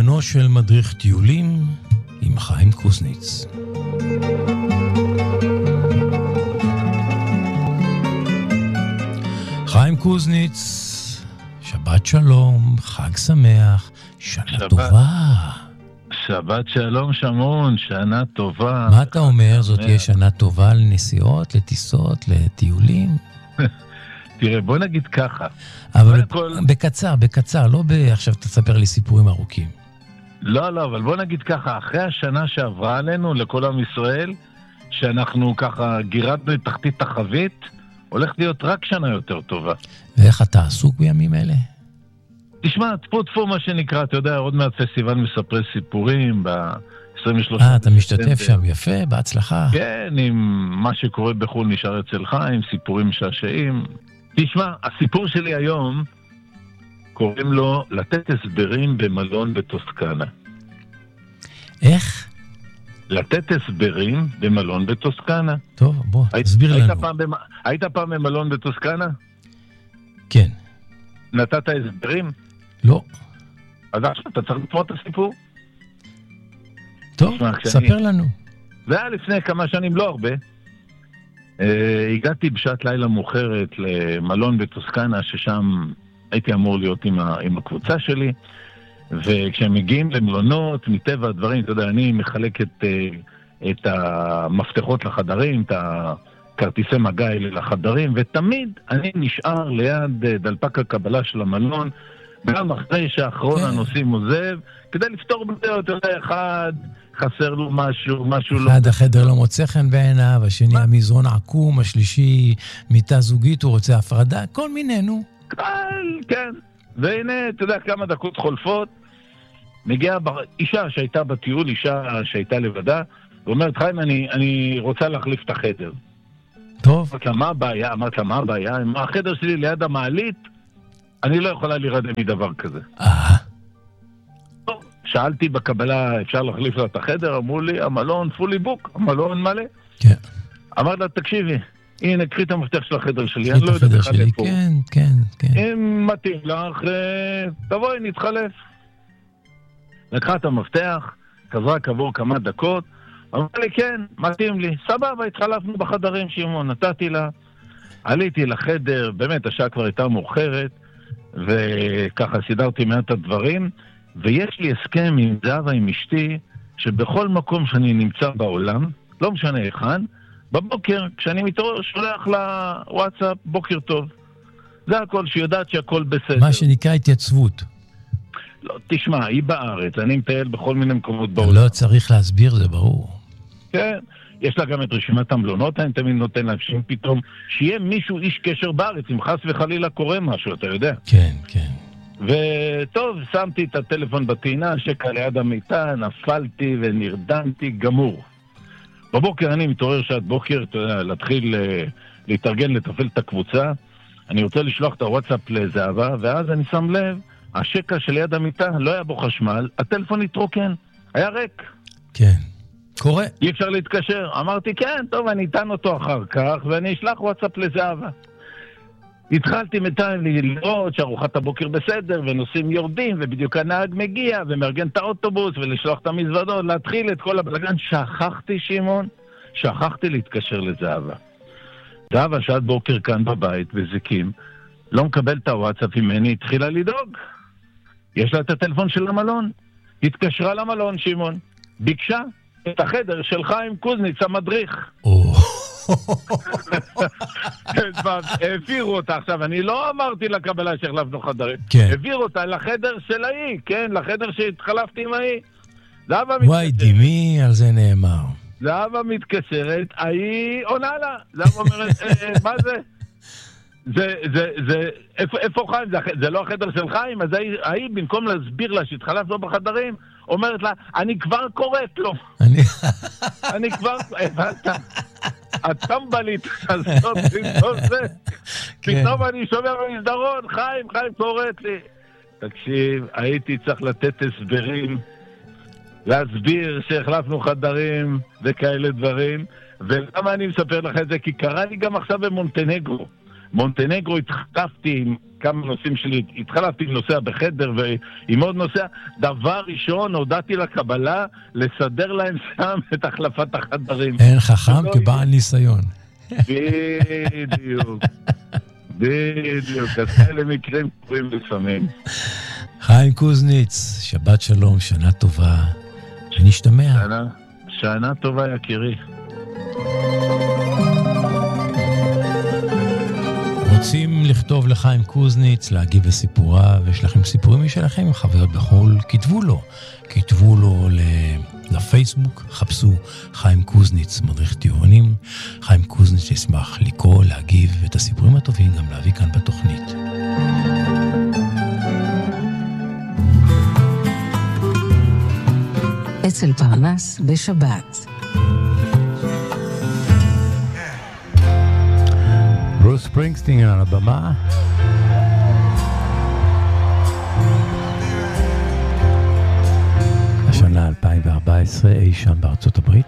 יומנו של מדריך טיולים עם חיים קוזניץ. חיים קוזניץ, שבת שלום, חג שמח, שנה טובה. שבת שלום שמון, שנה טובה. מה אתה אומר? זאת תהיה שנה טובה לנסיעות, לטיסות, לטיולים? תראה, בוא נגיד ככה. אבל בקצר, לא עכשיו תספר לי סיפורים ארוכים. לא, אבל בוא נגיד ככה, אחרי השנה שעברה עלינו, לכל עם ישראל, שאנחנו ככה גירדנו את תחתית החבית, הולכת להיות רק שנה יותר טובה. ואיך אתה עסוק בימים אלה? תשמע, תפו מה שנקרא, אתה יודע, עוד מעט פסטיבל מספרי סיפורים, ב-23... אתה משתתף שם, יפה, בהצלחה. כן, עם מה שקורה בחול נשאר אצלך, עם סיפורים משעשעים. תשמע, הסיפור שלי היום, קוראים לו לתת הסברים במלון בטוסקנה. איך? לתת הסברים במלון בטוסקנה. טוב, בוא, תסביר לנו. היית פעם במלון בטוסקנה? כן. נתת הסברים? לא. אז עכשיו אתה צריך לתמות את הסיפור. טוב, ספר לנו. זה היה לפני כמה שנים, לא הרבה. הגעתי בשעת לילה מאוחרת למלון בטוסקנה, ששם הייתי אמור להיות עם הקבוצה שלי, וכשהם מגיעים למלונות, מטבע הדברים, אתה יודע, אני מחלק את המפתחות לחדרים, את הכרטיסי מגע האלה לחדרים, ותמיד אני נשאר ליד דלפק הקבלה של המלון, גם אחרי שאחרון הנוסעים עוזב, כדי לפתור בזה, אתה יודע, אחד חסר לו משהו לא... אחד החדר לא מוצא חן בעיניו, השני המזרון עקום, השלישי מיטה זוגית, הוא רוצה הפרדה, כל מיני, נו. כן, והנה, אתה יודע, כמה דקות חולפות, מגיעה אישה שהייתה בטיול, אישה שהייתה לבדה, ואומרת, חיים, אני רוצה להחליף את החדר. טוב. אמרת לה, מה הבעיה? החדר שלי ליד המעלית, אני לא יכולה להירדם מדבר כזה. שאלתי בקבלה, אפשר להחליף לה את החדר? אמרו לי, המלון פולי בוק, המלון מלא. כן. אמרת לה, תקשיבי, הנה, קחי את המפתח של החדר שלי. קחי את החדר שלי, כן. אם מתאים לך, תבואי, נתחלף. לקחה את המפתח, חזרה כעבור כמה דקות, אמרה לי, כן, מתאים לי. סבבה, התחלפנו בחדרים, שמעון, נתתי לה. עליתי לחדר, באמת, השעה כבר הייתה מאוחרת, וככה סידרתי מעט הדברים, ויש לי הסכם עם זהבה, עם אשתי, שבכל מקום שאני נמצא בעולם, לא משנה היכן, בבוקר, כשאני מתעורר, שולח לה וואטסאפ, בוקר טוב. זה הכל, שיודעת שהכל בסדר. מה שנקרא התייצבות. לא, תשמע, היא בארץ, אני מטייל בכל מיני מקומות בעולם. לא צריך להסביר, זה ברור. כן, יש לה גם את רשימת המלונות, אני תמיד נותן לה שם פתאום, שיהיה מישהו איש קשר בארץ, אם חס וחלילה קורה משהו, אתה יודע. כן. וטוב, שמתי את הטלפון בטעינה, שקע ליד המיטה, נפלתי ונרדמתי גמור. בבוקר אני מתעורר שעת בוקר, אתה יודע, להתחיל להתארגן, לתפעל את הקבוצה, אני רוצה לשלוח את הוואטסאפ לזהבה, ואז אני שם לב, השקע שליד המיטה לא היה בו חשמל, הטלפון התרוקן, היה ריק. כן, קורה. אי אפשר להתקשר. אמרתי, כן, טוב, אני אתן אותו אחר כך, ואני אשלח וואטסאפ לזהבה. התחלתי מתי לראות שארוחת הבוקר בסדר, ונוסעים יורדים, ובדיוק הנהג מגיע, ומארגן את האוטובוס, ולשלוח את המזוודות, להתחיל את כל הבלגן. שכחתי, שמעון, להתקשר לזהבה. זהבה שעת בוקר כאן בבית, בזיקים, לא מקבל את הוואטסאפ ממני, התחילה לדאוג. יש לה את הטלפון של המלון. התקשרה למלון, שמעון. ביקשה את החדר של חיים קוזניץ, המדריך. העבירו אותה עכשיו, אני לא אמרתי לקבלה שהחלפנו חדרים. העבירו אותה לחדר של ההיא, כן, לחדר שהתחלפתי עם ההיא. וואי, דימי, על זה נאמר. זהבה מתקשרת, ההיא עונה לה. זהבה אומרת, מה זה? איפה חיים? זה לא החדר של חיים? אז ההיא, במקום להסביר לה שהתחלפנו בחדרים, אומרת לה, אני כבר קוראת לו. אני כבר, הבנת? הטמבלית הזאת, פתאום אני שומע במסדרון, חיים קוראת לי. תקשיב, הייתי צריך לתת הסברים, להסביר שהחלפנו חדרים וכאלה דברים, ולמה אני מספר לך את זה? כי קרה לי גם עכשיו במונטנגרו. מונטנגרו התחלפתי עם כמה נושאים שלי, התחלפתי עם נוסע בחדר ועם עוד נוסע. דבר ראשון, הודעתי לקבלה לסדר להם שם את החלפת החדרים. אין חכם כבעל ניסיון. בדיוק, אז כאלה מקרים קורים לפעמים. חיים קוזניץ, שבת שלום, שנה טובה, שנשתמע. שנה טובה יקירי. רוצים לכתוב לחיים קוזניץ, להגיב לסיפורה, ויש לכם סיפורים משלכם עם חוויות בחול, כתבו לו לפייסבוק, חפשו חיים קוזניץ מדריך טיורנים. חיים קוזניץ ישמח לקרוא, להגיב, ואת הסיפורים הטובים גם להביא כאן בתוכנית. אצל פרנס בשבת. ברוס ספרינגסטין על הבמה. השנה 2014, אי שם בארצות הברית.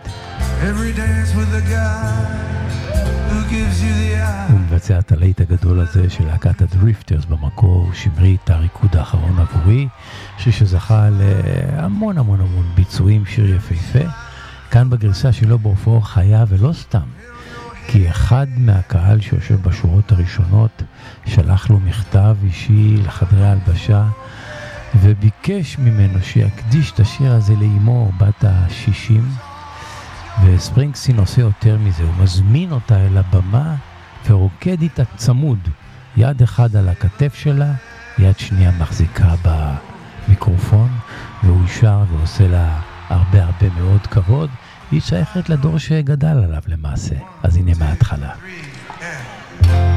הוא מבצע את הלהיט הגדול הזה של להקת הדריפטרס במקור, שמרית הריקוד האחרון עבורי, שזכה להמון המון המון ביצועים, שיר יפהפה. כאן בגרסה שלו בהופעה חיה, ולא סתם, כי אחד מהקהל שיושב בשורות הראשונות שלח לו מכתב אישי לחדרי ההלבשה וביקש ממנו שיקדיש את השיר הזה לאמו בת ה-60, וספרינגסטין עושה יותר מזה, הוא מזמין אותה אל הבמה ורוקד איתה צמוד, יד אחד על הכתף שלה, יד שנייה מחזיקה במיקרופון, והוא שר ועושה לה הרבה מאוד כבוד. היא שייכת לדור שגדל עליו למעשה. אז הנה מההתחלה.